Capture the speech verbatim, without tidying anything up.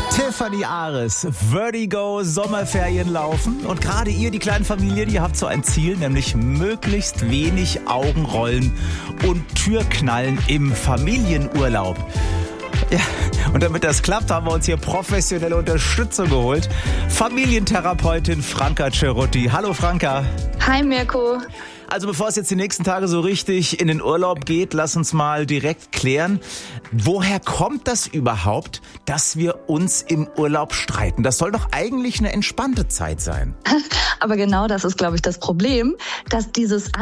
Tiffany Ares, Vertigo, Sommerferien laufen. Und gerade ihr, die kleinen Familien, ihr habt so ein Ziel, nämlich möglichst wenig Augenrollen und Türknallen im Familienurlaub. Ja, und damit das klappt, haben wir uns hier professionelle Unterstützung geholt. Familientherapeutin Franka Cerutti. Hallo Franka. Hi Mirko. Also bevor es jetzt die nächsten Tage so richtig in den Urlaub geht, lass uns mal direkt klären, woher kommt das überhaupt, dass wir uns im Urlaub streiten? Das soll doch eigentlich eine entspannte Zeit sein. Aber genau das ist, glaube ich, das Problem, dass dieses